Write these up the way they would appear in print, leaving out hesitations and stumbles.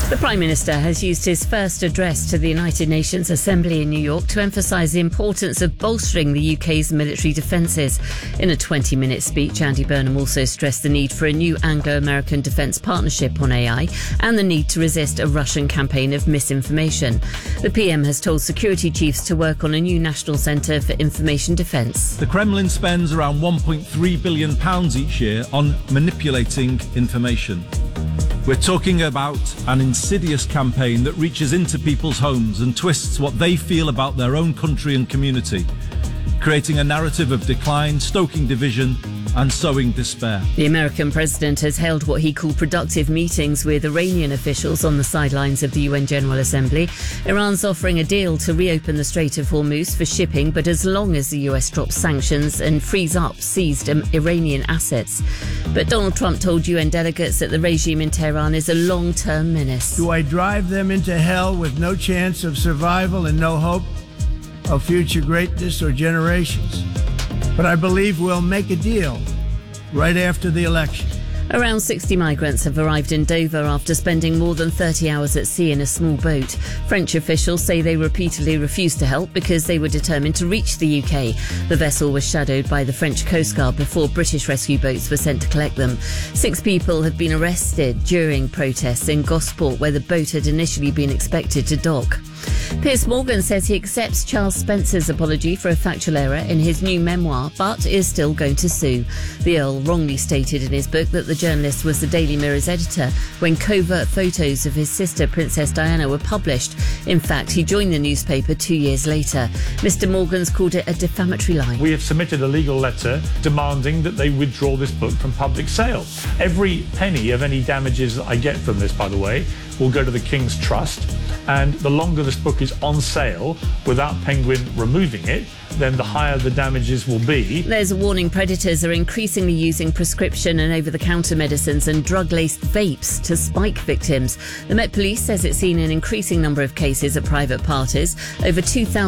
The Prime Minister has used his first address to the United Nations Assembly in New York to emphasise the importance of bolstering the UK's military defences. In a 20-minute speech, Andy Burnham also stressed the need for a new Anglo-American defence partnership on AI and the need to resist a Russian campaign of misinformation. The PM has told security chiefs to work on a new national centre for information defence. The Kremlin spends around £1.3 billion each year on manipulating information. We're talking about an insidious campaign that reaches into people's homes and twists what they feel about their own country and community, creating a narrative of decline, stoking division and sowing despair. The American president has held what he called productive meetings with Iranian officials on the sidelines of the UN General Assembly. Iran's offering a deal to reopen the Strait of Hormuz for shipping, but as long as the US drops sanctions and frees up seized Iranian assets. But Donald Trump told UN delegates that the regime in Tehran is a long-term menace. Do I drive them into hell with no chance of survival and no hope of future greatness or generations? But I believe we'll make a deal right after the election. Around 60 migrants have arrived in Dover after spending more than 30 hours at sea in a small boat. French officials say they repeatedly refused to help because they were determined to reach the UK. The vessel was shadowed by the French Coast Guard before British rescue boats were sent to collect them. 6 people have been arrested during protests in Gosport, where the boat had initially been expected to dock. Piers Morgan says he accepts Charles Spencer's apology for a factual error in his new memoir, but is still going to sue. The Earl wrongly stated in his book that the journalist was the Daily Mirror's editor when covert photos of his sister, Princess Diana, were published. In fact, he joined the newspaper 2 years later. Mr. Morgan's called it a defamatory lie. We have submitted a legal letter demanding that they withdraw this book from public sale. Every penny of any damages that I get from this, by the way, will go to the King's Trust. And the longer this book is on sale without Penguin removing it, then the higher the damages will be. There's a warning predators are increasingly using prescription and over-the-counter medicines and drug-laced vapes to spike victims. The Met Police says it's seen an increasing number of cases at private parties. Over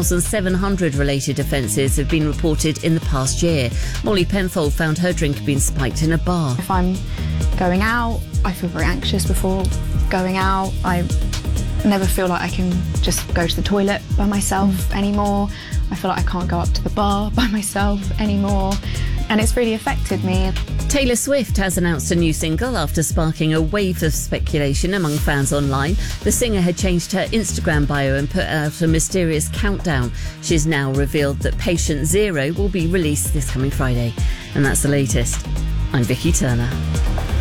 2,700 related offences have been reported in the past year. Molly Penfold found her drink being spiked in a bar. If I'm going out, I feel very anxious before going out. I never feel like I can just go to the toilet by myself anymore. I feel like I can't go up to the bar by myself anymore. And it's really affected me. Taylor Swift has announced a new single after sparking a wave of speculation among fans online. The singer had changed her Instagram bio and put out a mysterious countdown. She's now revealed that Patient Zero will be released this coming Friday. And that's the latest. I'm Vicky Turner.